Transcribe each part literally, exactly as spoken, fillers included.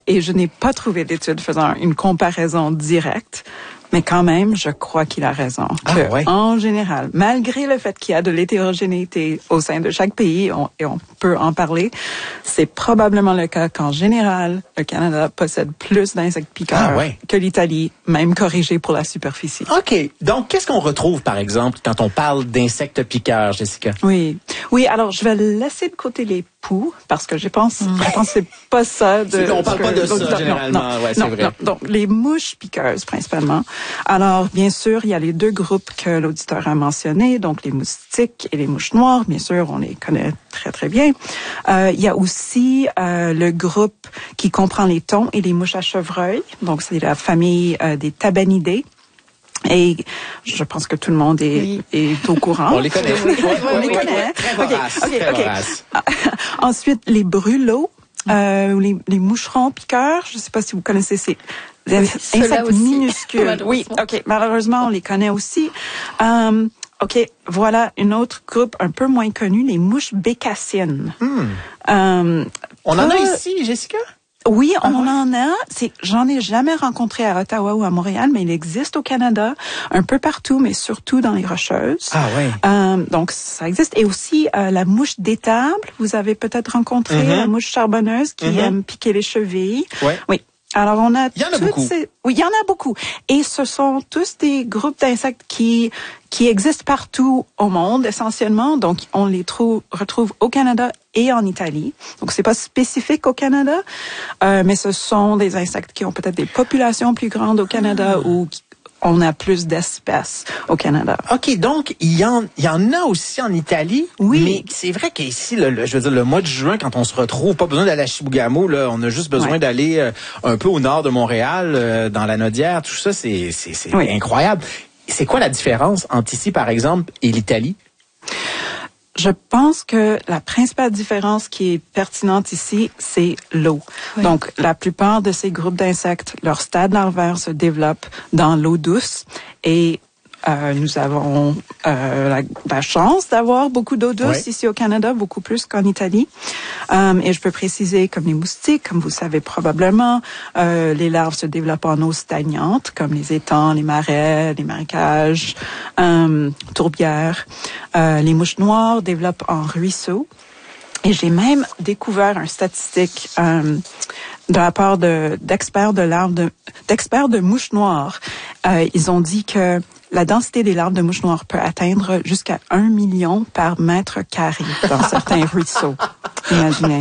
Et je n'ai pas trouvé d'études faisant une comparaison directe. Mais quand même, je crois qu'il a raison. Ah, que, ouais. En général, malgré le fait qu'il y a de l'hétérogénéité au sein de chaque pays, on, et on peut en parler, c'est probablement le cas qu'en général, le Canada possède plus d'insectes piqueurs Ah, ouais. que l'Italie, même corrigé pour la superficie. OK. Donc, qu'est-ce qu'on retrouve, par exemple, quand on parle d'insectes piqueurs, Jessica? Oui. Oui, alors je vais laisser de côté les poux, parce que je pense, je pense que c'est pas ça. De, C'est, on parle que, pas de ça, non, généralement. Non, ouais, c'est non, vrai. non. Donc, les mouches piqueuses, principalement. Alors, bien sûr, il y a les deux groupes que l'auditeur a mentionnés, donc les moustiques et les mouches noires. Bien sûr, on les connaît très, très bien. Euh, il y a aussi euh, le groupe qui comprend les thons et les mouches à chevreuil. Donc, c'est la famille euh, des tabanidés. Et je pense que tout le monde est, oui. est au courant. On les connaît. Oui, oui, on les connaît. Très vorace, Okay, okay, très okay. vorace. Ensuite, les brûlots, euh, les, les moucherons piqueurs. Je ne sais pas si vous connaissez ces oui, insectes aussi. minuscules. Oui, ok. Malheureusement, on les connaît aussi. Um, ok, voilà un autre groupe un peu moins connu, les mouches bécassines. Hmm. Um, On en a pas- ici, Jessica? Oui, on Ah ouais? en a. C'est, j'en ai jamais rencontré à Ottawa ou à Montréal, mais il existe au Canada, un peu partout, mais surtout dans les Rocheuses. Ah ouais. Euh, donc, ça existe. Et aussi, euh, la mouche d'étable. Vous avez peut-être rencontré Mm-hmm. la mouche charbonneuse qui Mm-hmm. aime piquer les chevilles. Ouais. Oui. Alors, on a Il y en a toutes beaucoup. ces... Oui, il y en a beaucoup. Et ce sont tous des groupes d'insectes qui qui existent partout au monde, essentiellement. Donc, on les trouve, retrouve au Canada et en Italie. Donc, c'est pas spécifique au Canada, euh, mais ce sont des insectes qui ont peut-être des populations plus grandes au Canada Ah. ou qui, on a plus d'espèces au Canada. OK, donc, il y en, il y en a aussi en Italie. Oui. Mais c'est vrai qu'ici, le, le- je veux dire, le mois de juin, quand on se retrouve, pas besoin d'aller à Chibougamau, là, on a juste besoin Ouais. d'aller euh, un peu au nord de Montréal, euh, dans la Nodière, tout ça, c'est, c'est, c'est Oui. incroyable. C'est quoi la différence entre ici, par exemple, et l'Italie? Je pense que la principale différence qui est pertinente ici, c'est l'eau. Oui. Donc, la plupart de ces groupes d'insectes, leur stade larvaire se développe dans l'eau douce et euh, nous avons euh, la, la chance d'avoir beaucoup d'eau douce Ouais. ici au Canada, beaucoup plus qu'en Italie. Euh, et je peux préciser, comme les moustiques, comme vous savez probablement, euh, les larves se développent en eau stagnante, comme les étangs, les marais, les marécages, euh, tourbières. Euh, les mouches noires développent en ruisseaux. Et j'ai même découvert un statistique euh, de la part de, d'experts de larves de, d'experts de mouches noires. Euh, ils ont dit que la densité des larves de mouches noires peut atteindre jusqu'à un million par mètre carré dans certains ruisseaux. Imaginez.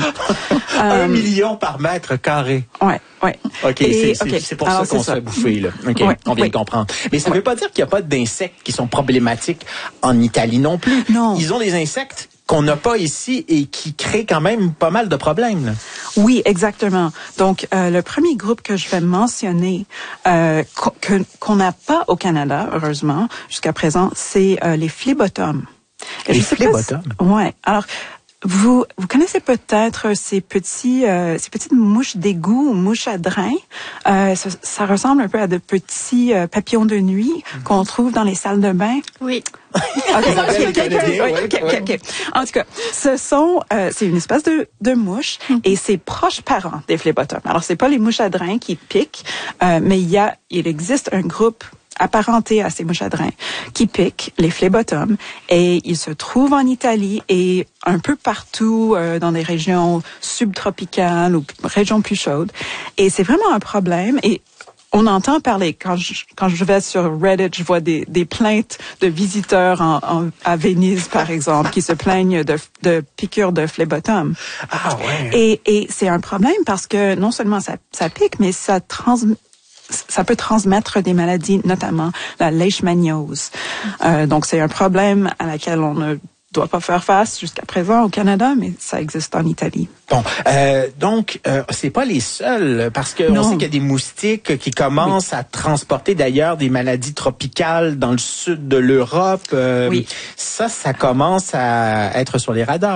Un Euh, million par mètre carré. Ouais, ouais. OK, Et- c'est, c'est, ok. c'est pour Alors, ça qu'on c'est se fait bouffer, là. OK, Ouais, on vient oui. de comprendre. Mais ça ne veut pas dire qu'il n'y a pas d'insectes qui sont problématiques en Italie non plus. Non. Ils ont des insectes qu'on n'a pas ici et qui créent quand même pas mal de problèmes, là. Oui, exactement. Donc, euh, le premier groupe que je vais mentionner, euh, qu'on- que, qu'on n'a pas au Canada, heureusement, jusqu'à présent, c'est euh, les phlébotomes. Et Les je sais pas si- phlébotomes? Ouais. Alors, vous vous connaissez peut-être ces petits euh, ces petites mouches d'égout ou mouches à drain. Euh, ça, ça ressemble un peu à de petits euh, papillons de nuit qu'on trouve dans les salles de bain. Oui. OK, Isabelle OK, le connaît bien, oui, ouais, OK, ouais. OK, OK. En tout cas, ce sont, euh, c'est une espèce de, de mouche et c'est proche parent des phlébotomes. Alors, c'est pas les mouches à drain qui piquent, euh, mais il y a, il existe un groupe apparenté à ces mouches à drain qui piquent, les phlébotomes, et ils se trouvent en Italie et un peu partout euh, dans des régions subtropicales ou régions plus chaudes. Et c'est vraiment un problème. Et on entend parler, quand je, quand je vais sur Reddit, je vois des, des plaintes de visiteurs en, en, à Venise, par exemple, qui se plaignent de, de piqûres de phlébotomes. Ah ouais. Et, et c'est un problème parce que non seulement ça, ça pique, mais ça transmet ça peut transmettre des maladies, notamment la leishmaniose. Euh, donc, c'est un problème à laquelle on ne doit pas faire face jusqu'à présent au Canada, mais ça existe en Italie. Bon, euh, donc euh, c'est pas les seuls, parce que Non. on sait qu'il y a des moustiques qui commencent à transporter d'ailleurs des maladies tropicales dans le sud de l'Europe. Euh, Oui. Ça, ça commence à être sur les radars.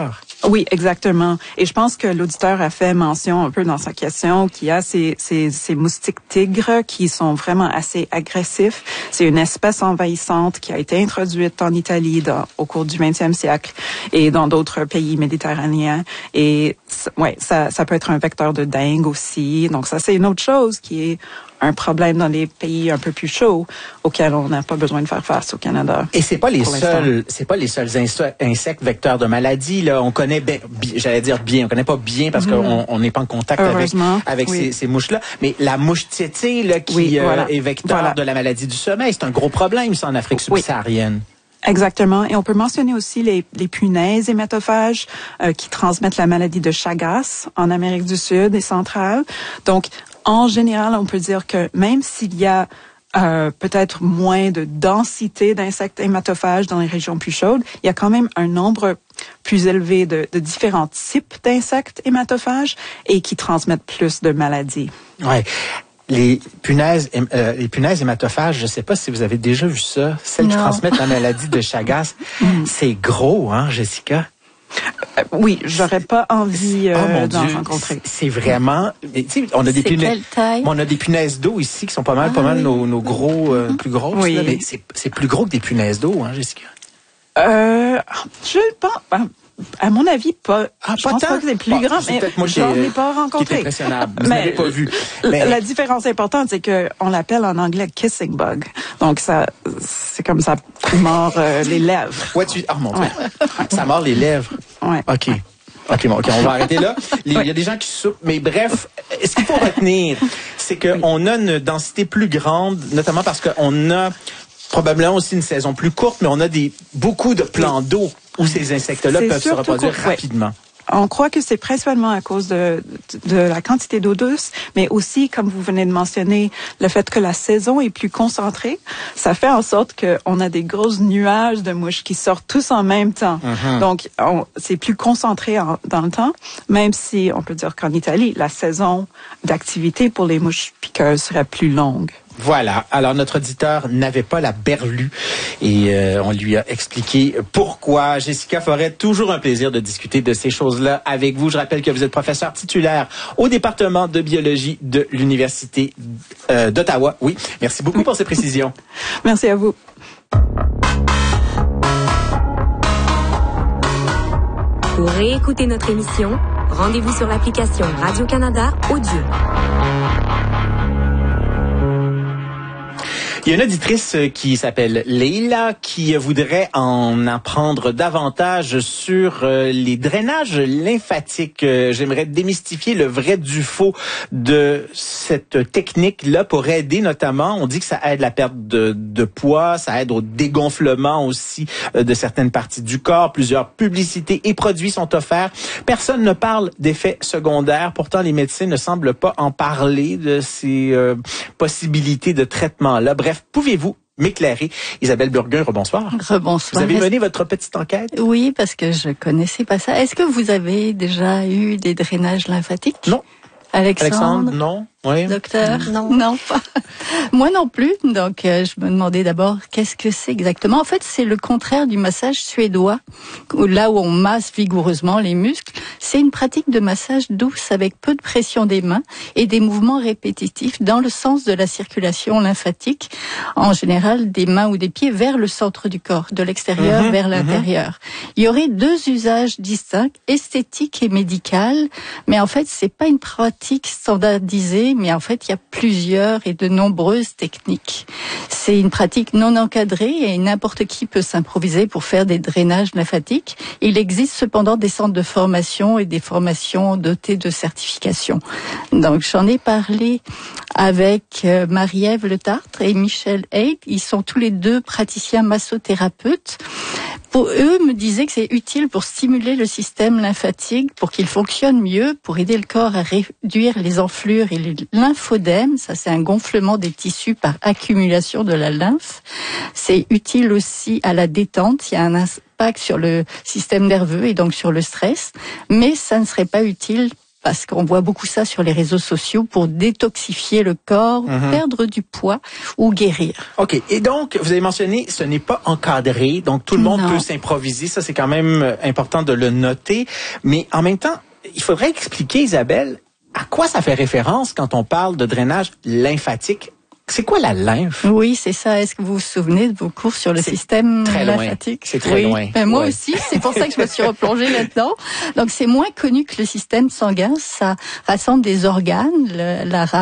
Oui, exactement. Et je pense que l'auditeur a fait mention un peu dans sa question qu'il y a ces, ces, ces moustiques tigres qui sont vraiment assez agressifs. C'est une espèce envahissante qui a été introduite en Italie dans, au cours du vingtième siècle et dans d'autres pays méditerranéens. Et ouais, ça, ça peut être un vecteur de dengue aussi. Donc ça, c'est une autre chose qui est un problème dans les pays un peu plus chauds auxquels on n'a pas besoin de faire face au Canada. Et c'est pas les seuls, c'est pas les seuls insectes vecteurs de maladies. Là, on connaît, bien, j'allais dire bien, on connaît pas bien parce qu'on on n'est pas en contact avec avec oui. ces, ces mouches-là. Mais la mouche tsetse là qui oui, voilà. euh, est vecteur voilà. de la maladie du sommeil, c'est un gros problème ça en Afrique subsaharienne. Oui. Exactement. Et on peut mentionner aussi les, les punaises hématophages euh, qui transmettent la maladie de Chagas en Amérique du Sud et centrale. Donc, en général, on peut dire que même s'il y a euh, peut-être moins de densité d'insectes hématophages dans les régions plus chaudes, il y a quand même un nombre plus élevé de, de différents types d'insectes hématophages et qui transmettent plus de maladies. Ouais. Les punaises, euh, les punaises hématophages, je ne sais pas si vous avez déjà vu ça, celles non. qui transmettent la maladie de Chagas, c'est gros, hein, Jessica? Euh, oui, j'aurais pas envie euh, oh, d'en Dieu, rencontrer. C'est vraiment, tu sais, on a des punaises, on a des punaises d'eau ici qui sont pas mal, ah, pas mal oui. nos, nos gros, euh, plus grosses. Oui. Là, mais c'est, c'est plus gros que des punaises d'eau, hein, Jessica. Euh, je pense. À mon avis, pas. Ah, je pas pense tant. pas que c'est plus bon, grand, c'est mais peut-être moi j'en ai pas rencontré. Qui est impressionnable. Vous n'avez pas vu. Mais la différence importante, c'est que on l'appelle en anglais kissing bug. Donc ça, c'est comme ça mord euh, les lèvres. Ouais, tu. Ah mon Dieu. Ouais. Ça mord les lèvres. Ouais. Ok. OK, bon, OK, on va arrêter là. Il y a des gens qui soupent, mais bref, ce qu'il faut retenir, c'est qu'on oui. a une densité plus grande, notamment parce qu'on a probablement aussi une saison plus courte, mais on a des beaucoup de plans d'eau où ces insectes-là c'est peuvent se reproduire court, rapidement. Ouais. On croit que c'est principalement à cause de, de, de la quantité d'eau douce, mais aussi, comme vous venez de mentionner, le fait que la saison est plus concentrée. Ça fait en sorte qu'on a des grosses nuages de mouches qui sortent tous en même temps. Mm-hmm. Donc, on, c'est plus concentré en, dans le temps, même si on peut dire qu'en Italie, la saison d'activité pour les mouches piqueuses serait plus longue. Voilà. Alors, notre auditeur n'avait pas la berlue et euh, on lui a expliqué pourquoi. Jessica Forêt, toujours un plaisir de discuter de ces choses-là avec vous. Je rappelle que vous êtes professeur titulaire au département de biologie de l'Université euh, d'Ottawa. Oui, merci beaucoup pour ces précisions. Merci à vous. Pour réécouter notre émission, rendez-vous sur l'application Radio-Canada Audio. Il y a une auditrice qui s'appelle Leila qui voudrait en apprendre davantage sur euh, les drainages lymphatiques. Euh, j'aimerais démystifier le vrai du faux de cette technique-là pour aider notamment, on dit que ça aide la perte de, de poids, ça aide au dégonflement aussi euh, de certaines parties du corps. Plusieurs publicités et produits sont offerts. Personne ne parle d'effets secondaires. Pourtant, les médecins ne semblent pas en parler de ces euh, possibilités de traitement-là. Bref, pouvez-vous m'éclairer? Isabelle Burguin, rebonsoir. Rebonsoir. Vous avez mené votre petite enquête? Oui, parce que je connaissais pas ça. Est-ce que vous avez déjà eu des drainages lymphatiques? Non. Alexandre? Alexandre, non. Oui. Docteur? Non. Non, pas. Moi non plus. Donc, euh, je me demandais d'abord qu'est-ce que c'est exactement. En fait, c'est le contraire du massage suédois, où, là où on masse vigoureusement les muscles. C'est une pratique de massage douce avec peu de pression des mains et des mouvements répétitifs dans le sens de la circulation lymphatique, en général des mains ou des pieds vers le centre du corps, de l'extérieur mmh, vers l'intérieur. Mmh. Il y aurait deux usages distincts, esthétique et médical, mais en fait, c'est pas une pratique standardisée, mais en fait, il y a plusieurs et de nombreuses techniques. C'est une pratique non encadrée et n'importe qui peut s'improviser pour faire des drainages lymphatiques. Il existe cependant des centres de formation et des formations dotées de certifications. Donc, j'en ai parlé avec euh, Marie-Ève Le Tartre et Michel Haig. Ils sont tous les deux praticiens massothérapeutes. Pour eux, me disaient que c'est utile pour stimuler le système lymphatique, pour qu'il fonctionne mieux, pour aider le corps à réduire les enflures et les lymphodèmes. Ça, c'est un gonflement des tissus par accumulation de la lymphe. C'est utile aussi à la détente. Il y a un impact sur le système nerveux et donc sur le stress. Mais ça ne serait pas utile parce qu'on voit beaucoup ça sur les réseaux sociaux pour détoxifier le corps, mm-hmm. perdre du poids ou guérir. OK. Et donc, vous avez mentionné, ce n'est pas encadré, donc tout le monde non. peut s'improviser. Ça, c'est quand même important de le noter. Mais en même temps, il faudrait expliquer, Isabelle, à quoi ça fait référence quand on parle de drainage lymphatique? C'est quoi la lymphe? Oui, c'est ça. Est-ce que vous vous souvenez de vos cours sur le c'est système très lymphatique? C'est très oui. loin. Ben, moi ouais. aussi, c'est pour ça que je me suis replongée là-dedans. Donc, c'est moins connu que le système sanguin. Ça rassemble des organes, le, la